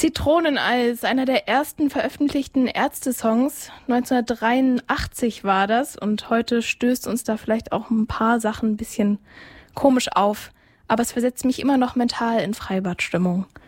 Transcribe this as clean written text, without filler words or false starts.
Zitroneneis, einer der ersten veröffentlichten Ärzte-Songs. 1983 war das und heute stößt uns da vielleicht auch ein paar Sachen ein bisschen komisch auf. Aber es versetzt mich immer noch mental in Freibadstimmung.